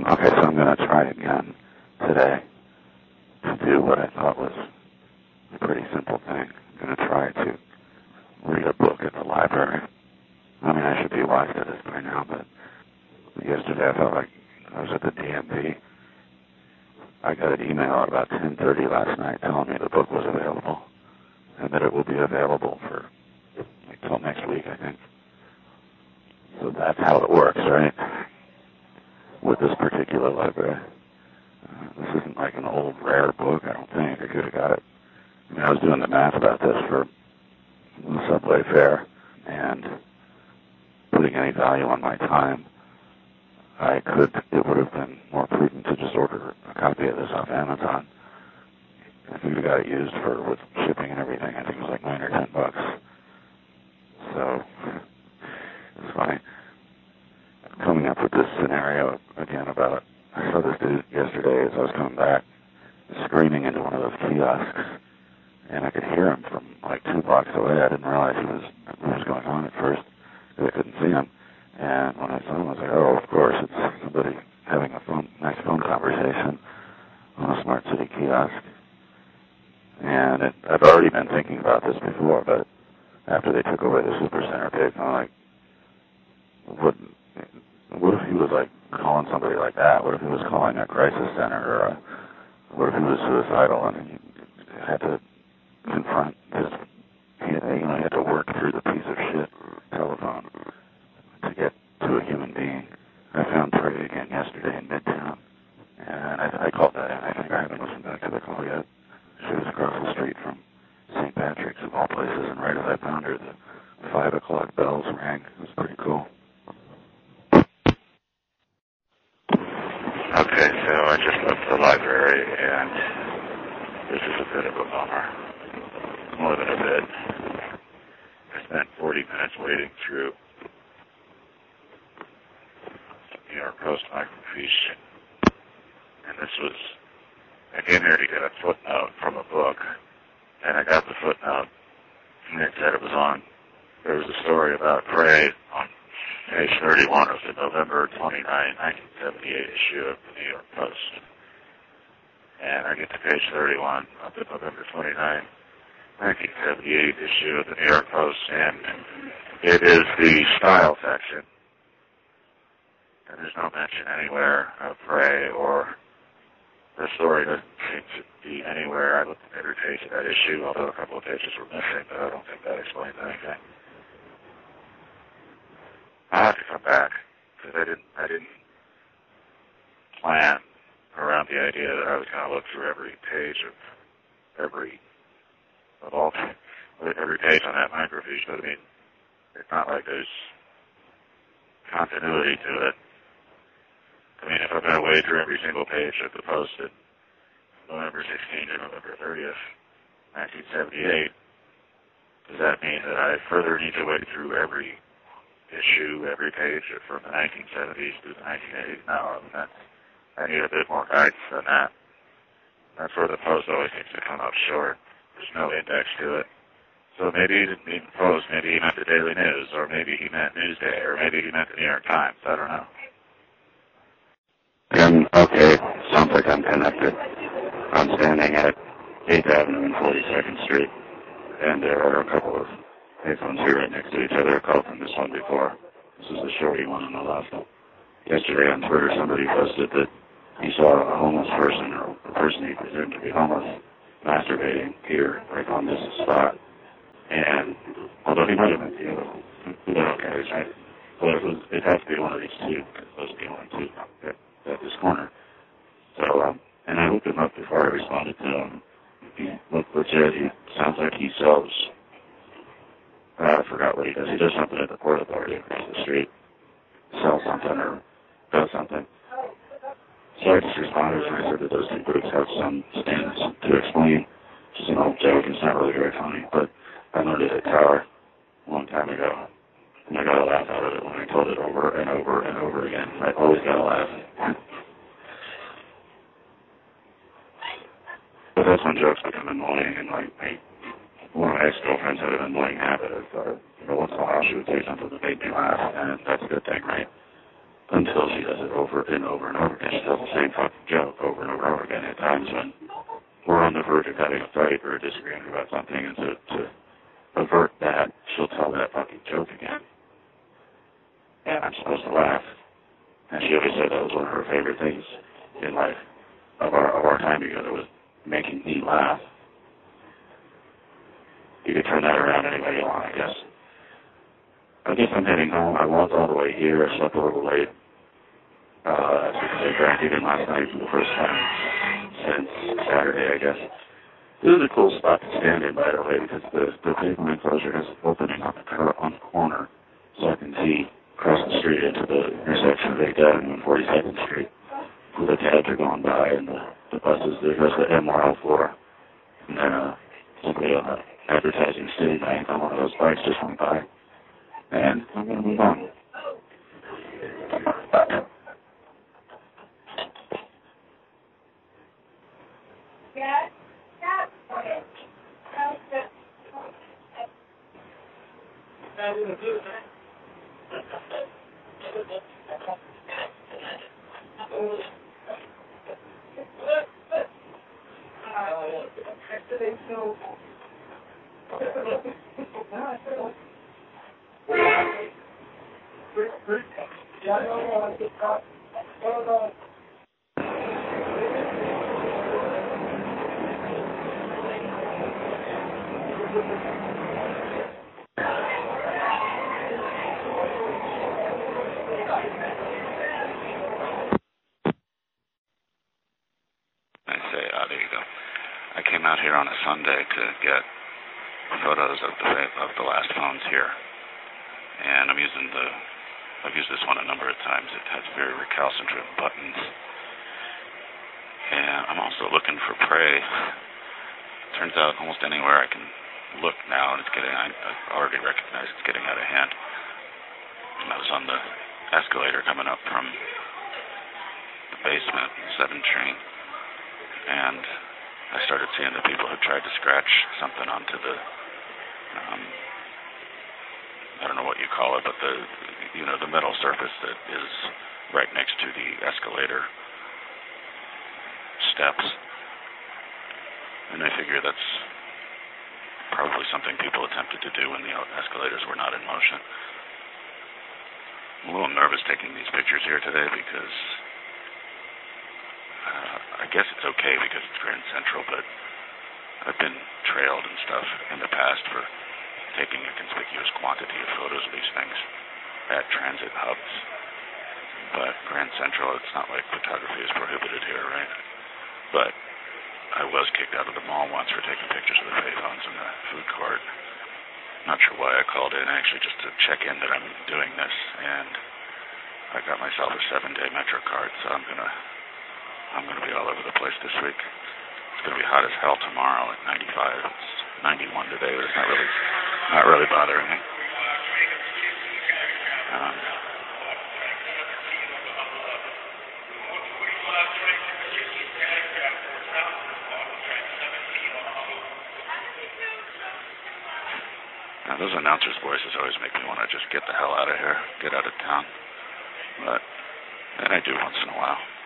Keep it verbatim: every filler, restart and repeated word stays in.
Okay, so I'm going to try again today to do what I thought was a pretty simple thing. I'm going to try to read a book at the library. I mean, I should be wise to this by now, but yesterday I felt like I was at the D M V. I got an email at about ten thirty last night telling me the book was available and that it will be available for like till next week, I think. So that's how it works, right? With this particular library. Uh, this isn't like an old rare book, I don't think. I could have got it. I mean, I was doing the math about this for the subway fare and putting any value on my time. I could, it would have been more prudent to just order a copy of this off Amazon. If we would have got it used for with shipping and everything, I think it was like nine or ten bucks. So, it's funny. Coming up with this scenario again about, I saw this dude yesterday as I was coming back, screaming into one of those kiosks, and I could hear him from like two blocks away. I didn't realize he was, what was going on at first, because I couldn't see him. And when I saw him, I was like, oh, of course, it's somebody having a phone, nice phone conversation on a Smart City kiosk. And it, I've already been thinking about this before, but after they took away the Supercenter page, I'm like, what, what if he was like calling somebody like that? What if he was calling a crisis center? Or a, what if he was suicidal and he had to confront his, he, you know, he had to work through the piece of shit telephone to get to a human being. I found Trey again yesterday in Midtown, and I, I called that in. I think I haven't listened back to the call yet. She was across the street from Saint Patrick's, of all places, and right as I found her, the five o'clock bells rang. It was pretty cool. Okay, so I just left the library, and this is a bit of a bummer. More than a bit. I spent forty minutes wading through New York Post microfiche, and this was, I came here to get a footnote from a book, and I got the footnote, and it said it was on, there was a story about Prey on page thirty-one of the November twenty-ninth, nineteen seventy-eight issue of the New York Post. And I get to page thirty-one of the November twenty-ninth, nineteen seventy-eight issue of the New York Post, and it is the style section. And there's no mention anywhere of Prey, or the story doesn't seem to be anywhere. I looked at every page of that issue, although a couple of pages were missing, but I don't think that explains anything. I'll have to come back, because I didn't, I didn't plan around the idea that I was going to look through every page of every, of all, every page on that microfiche, but I mean, it's not like there's continuity to it. I mean, if I'm going to wade through every single page of the Post at November sixteenth or November thirtieth, nineteen seventy-eight, does that mean that I further need to wade through every issue, every page from the nineteen seventies to the nineteen eighties? No, I mean, that's, I need a bit more guidance than that. That's where the Post always seems to come up short. There's no index to it. So maybe he didn't mean the Post, maybe he meant the Daily News, or maybe he meant Newsday, or maybe he meant the New York Times. I don't know. Um, okay, sounds like I'm connected. I'm standing at eighth Avenue and forty-second Street, and there are a couple of payphones here right next to each other. I called from this one before. This is the shorty one on the left. Yesterday on Twitter, somebody posted that he saw a homeless person, or a person he presumed to be homeless, masturbating here, right on this spot. And although he might have been the other one, who the hell cares, right? But it, was, it has to be one of these two, because those be only two at, at this corner. So, um, and I looked him up before I responded to him. He looked legit. He sounds like he sells, uh, I forgot what he does. He does something at the Port Authority across the street. Sells something or does something. So I just responded and I said that those two groups have some stands to explain. Just an old joke. It's not really very funny, but I learned it at Tower a long time ago. And I got a laugh out of it when I told it over and over and over again. I always got a laugh. But that's when jokes become annoying, and like, my, one of my ex-girlfriends had an annoying habit of, uh, you know, once in a while she would say something that made me laugh, and that's a good thing, right? until she does it over and over and over again. She tells the same fucking joke over and over and over again. At times when we're on the verge of having a fight or disagreeing about something, and to, to avert that, she'll tell that fucking joke again. And I'm supposed to laugh. And she always said that was one of her favorite things in life of our, of our time together, was making me laugh. You could turn that around any way you want, I guess. I guess I'm heading home. I walked all the way here. I slept a little late. Uh, because I drank again last night for the first time since Saturday, I guess. This is a cool spot to stand in, by the way, because the, the pavement enclosure has an opening on the, cur- on the corner, so I can see across the street into the intersection of eighth Avenue and forty-second Street. The cabs are going by, and the, the buses, there's the M R L four. And then uh, somebody on the advertising Citibank on one of those bikes just went by. And I'm going to move on. I came out here on a Sunday to get photos of the of the last phones here, and I'm using the I've used this one a number of times. It has very recalcitrant buttons, and I'm also looking for prey. Turns out almost anywhere I can look now, and it's getting I, I already recognize it's getting out of hand. And I was on the escalator coming up from the basement, seven train, and I started seeing the people who tried to scratch something onto the, um, I don't know what you call it, but the, you know, the metal surface that is right next to the escalator steps. And I figure that's probably something people attempted to do when the escalators were not in motion. I'm a little nervous taking these pictures here today because Uh, I guess it's okay because it's Grand Central, but I've been trailed and stuff in the past for taking a conspicuous quantity of photos of these things at transit hubs. But Grand Central, it's not like photography is prohibited here, right? But I was kicked out of the mall once for taking pictures of the payphones in the food court. Not sure why I called in, actually, just to check in that I'm doing this, and I got myself a seven-day Metro card, so I'm gonna I'm going to be all over the place this week. It's going to be hot as hell tomorrow at ninety-five. It's ninety-one today, but it's not really, not really bothering me. Um, now, those announcers' voices always make me want to just get the hell out of here, get out of town. But, and I do once in a while.